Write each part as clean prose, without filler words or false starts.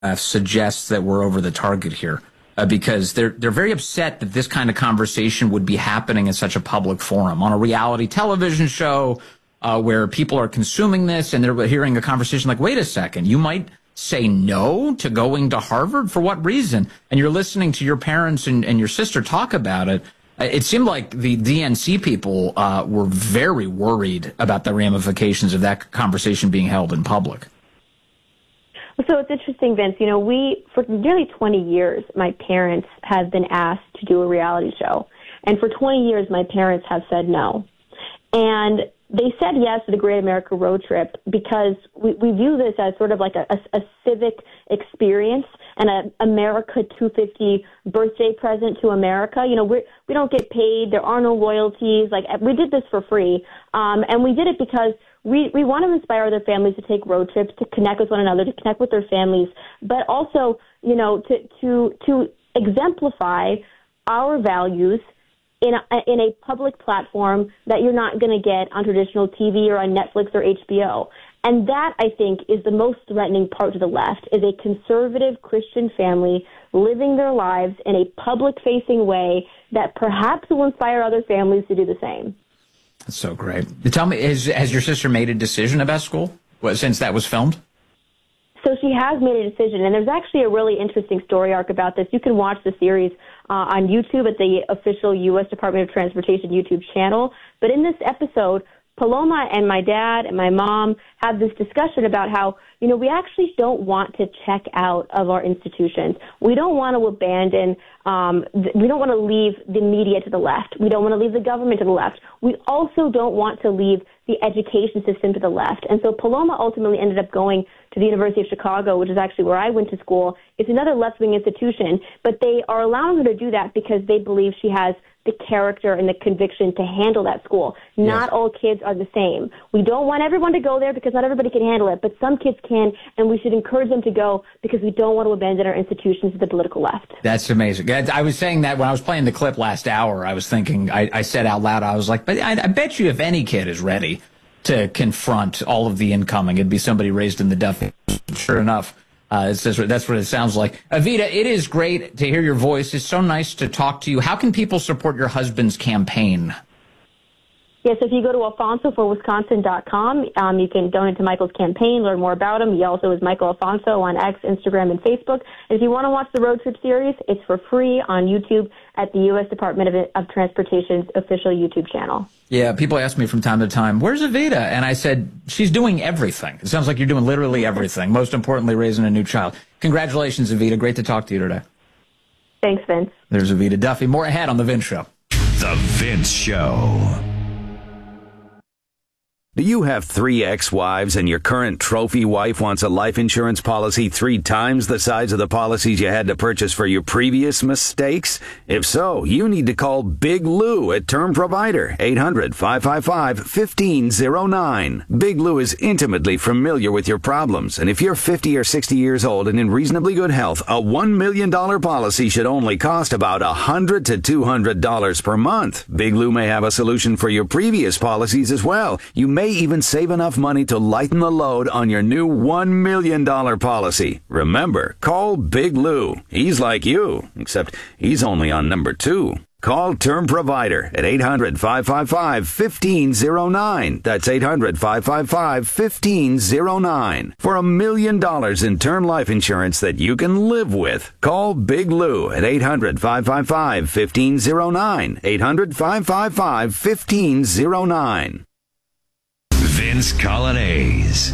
suggests that we're over the target here because they're very upset that this kind of conversation would be happening in such a public forum on a reality television show where people are consuming this and they're hearing a conversation like, wait a second, you might say no to going to Harvard? For what reason? And you're listening to your parents and your sister talk about it. It seemed like the DNC people were very worried about the ramifications of that conversation being held in public. So it's interesting, Vince. You know, for nearly 20 years, my parents have been asked to do a reality show. And for 20 years, my parents have said no. And they said yes to the Great America Road Trip because we view this as sort of like a civic experience and an America 250 birthday present to America. You know, we don't get paid. There are no royalties. Like, we did this for free. And we did it because we want to inspire other families to take road trips, to connect with one another, to connect with their families, but also, you know, to exemplify our values in a public platform that you're not going to get on traditional TV or on Netflix or HBO. And that, I think, is the most threatening part to the left, is a conservative Christian family living their lives in a public-facing way that perhaps will inspire other families to do the same. That's so great. Tell me, has your sister made a decision about school since that was filmed? So she has made a decision, and there's actually a really interesting story arc about this. You can watch the series on YouTube at the official U.S. Department of Transportation YouTube channel. But in this episode, Paloma and my dad and my mom have this discussion about how, you know, we actually don't want to check out of our institutions. We don't want to abandon, we don't want to leave the media to the left. We don't want to leave the government to the left. We also don't want to leave the education system to the left. And so Paloma ultimately ended up going to the University of Chicago, which is actually where I went to school. It's another left-wing institution, but they are allowing her to do that because they believe she has the character and the conviction to handle that school. Not all kids are the same. We don't want everyone to go there because not everybody can handle it, but some kids can, and we should encourage them to go because we don't want to abandon our institutions to the political left. That's amazing. I was saying that when I was playing the clip last hour. I was thinking, I said out loud, I was like, but I bet you if any kid is ready to confront all of the incoming, it'd be somebody raised in the Duff. Sure enough. That's what it sounds like. Evita, it is great to hear your voice. It's so nice to talk to you. How can people support your husband's campaign? Yes, if you go to alfonsoforwisconsin.com, you can donate to Michael's campaign, learn more about him. He also is Michael Alfonso on X, Instagram, and Facebook. And if you want to watch the road trip series, it's for free on YouTube at the U.S. Department of Transportation's official YouTube channel. Yeah, people ask me from time to time, where's Evita? And I said, she's doing everything. It sounds like you're doing literally everything. Most importantly, raising a new child. Congratulations, Evita. Great to talk to you today. Thanks, Vince. There's Evita Duffy. More ahead on The Vince Show. The Vince Show. Do you have 3 ex-wives and your current trophy wife wants a life insurance policy 3 times the size of the policies you had to purchase for your previous mistakes? If so, you need to call Big Lou at Term Provider, 800-555-1509. Big Lou is intimately familiar with your problems, and if you're 50 or 60 years old and in reasonably good health, a $1 million policy should only cost about $100 to $200 per month. Big Lou may have a solution for your previous policies as well. You may even save enough money to lighten the load on your new $1 million policy. Remember, call Big Lou. He's like you, except he's only on number 2. Call Term Provider at 800-555-1509. That's 800-555-1509. For $1 million in term life insurance that you can live with. Call Big Lou at 800-555-1509. 800-555-1509. Vince Coglianese.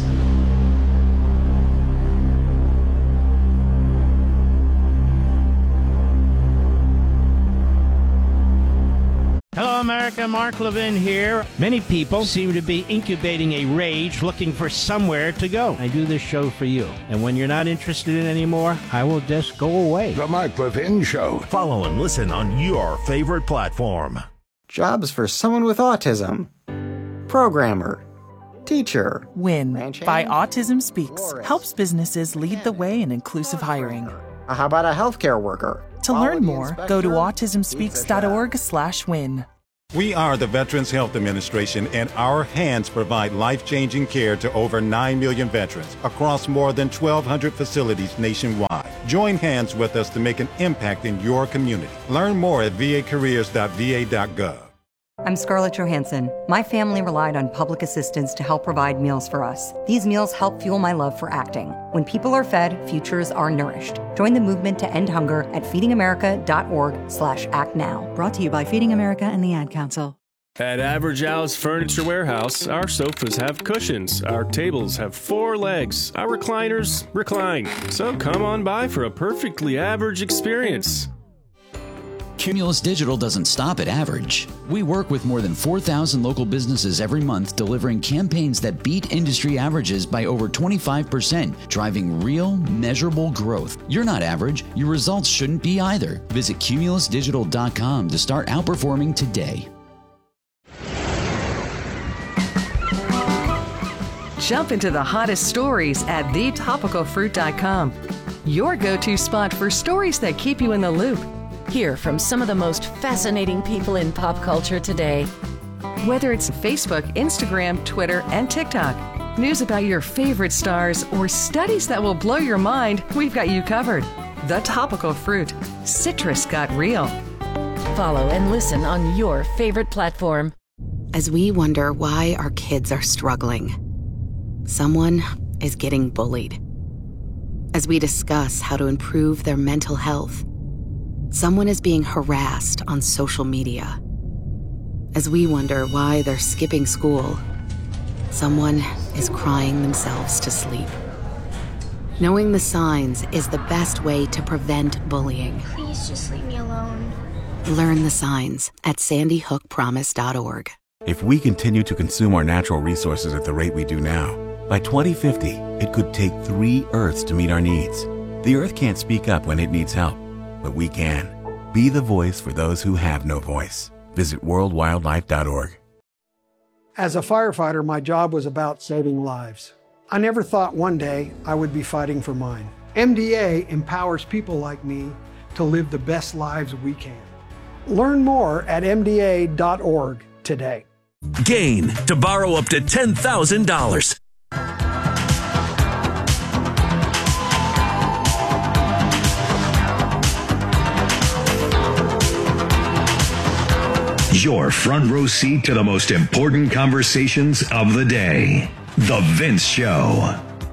Hello, America. Mark Levin here. Many people seem to be incubating a rage looking for somewhere to go. I do this show for you. And when you're not interested in it anymore, I will just go away. The Mark Levin Show. Follow and listen on your favorite platform. Jobs for someone with autism. Programmer. Teacher. WIN by Autism Speaks helps businesses lead the way in inclusive hiring. How about a healthcare worker? To learn more, go to autismspeaks.org/win. We are the Veterans Health Administration, and our hands provide life-changing care to over 9 million veterans across more than 1,200 facilities nationwide. Join hands with us to make an impact in your community. Learn more at vacareers.va.gov. I'm Scarlett Johansson. My family relied on public assistance to help provide meals for us. These meals help fuel my love for acting. When people are fed, futures are nourished. Join the movement to end hunger at feedingamerica.org/actnow. Brought to you by Feeding America and the Ad Council. At Average Al's Furniture Warehouse, our sofas have cushions, our tables have 4 legs, our recliners recline. So come on by for a perfectly average experience. Cumulus Digital doesn't stop at average. We work with more than 4,000 local businesses every month, delivering campaigns that beat industry averages by over 25%, driving real, measurable growth. You're not average. Your results shouldn't be either. Visit cumulusdigital.com to start outperforming today. Jump into the hottest stories at thetopicalfruit.com. Your go-to spot for stories that keep you in the loop. Hear from some of the most fascinating people in pop culture today. Whether it's Facebook, Instagram, Twitter, and TikTok, news about your favorite stars, or studies that will blow your mind, we've got you covered. The Topical Fruit. Citrus got real. Follow and listen on your favorite platform. As we wonder why our kids are struggling, someone is getting bullied. As we discuss how to improve their mental health, someone is being harassed on social media. As we wonder why they're skipping school, someone is crying themselves to sleep. Knowing the signs is the best way to prevent bullying. Please just leave me alone. Learn the signs at sandyhookpromise.org. If we continue to consume our natural resources at the rate we do now, by 2050, it could take 3 Earths to meet our needs. The Earth can't speak up when it needs help, but we can. Be the voice for those who have no voice. Visit worldwildlife.org. As a firefighter, my job was about saving lives. I never thought one day I would be fighting for mine. MDA empowers people like me to live the best lives we can. Learn more at MDA.org today. Gain to borrow up to $10,000. Your front row seat to the most important conversations of the day. The Vince Show.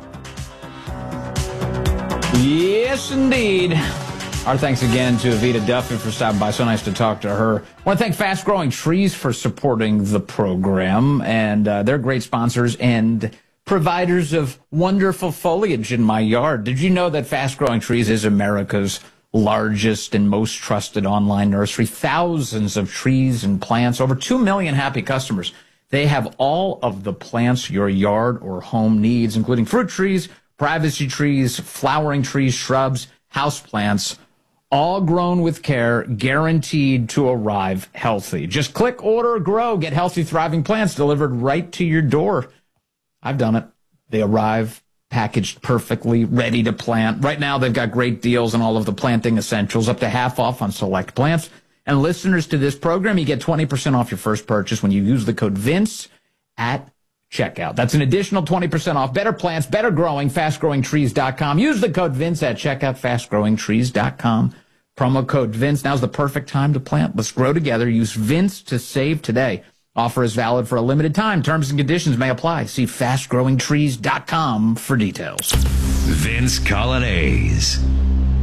Yes, indeed. Our thanks again to Evita Duffy for stopping by. So nice to talk to her. I want to thank Fast Growing Trees for supporting the program. And they're great sponsors and providers of wonderful foliage in my yard. Did you know that Fast Growing Trees is America's largest and most trusted online nursery? Thousands of trees and plants, over 2 million happy customers. They have all of the plants your yard or home needs, including fruit trees, privacy trees, flowering trees, shrubs, house plants, all grown with care, guaranteed to arrive healthy. Just click, order, grow, get healthy, thriving plants delivered right to your door. I've done it. They arrive packaged perfectly, ready to plant. Right now, they've got great deals on all of the planting essentials, up to half off on select plants. And listeners to this program, you get 20% off your first purchase when you use the code VINCE at checkout. That's an additional 20% off. Better plants, better growing, fastgrowingtrees.com. Use the code VINCE at checkout, fastgrowingtrees.com. Promo code VINCE. Now's the perfect time to plant. Let's grow together. Use VINCE to save today. Offer is valid for a limited time. Terms and conditions may apply. See fastgrowingtrees.com for details. Vince Colonnese.